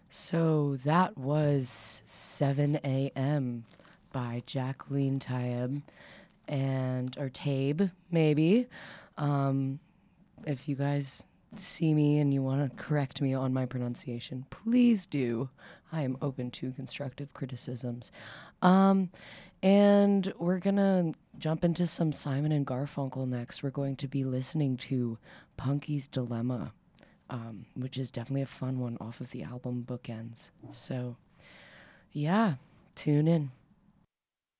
So that was 7 a.m. by Jacqueline Taib or Tabe, maybe. If you guys see me and you want to correct me on my pronunciation, please do. I am open to constructive criticisms. And we're going to jump into some Simon and Garfunkel next. We're going to be listening to Punky's Dilemma, which is definitely a fun one off of the album Bookends. So, yeah, tune in.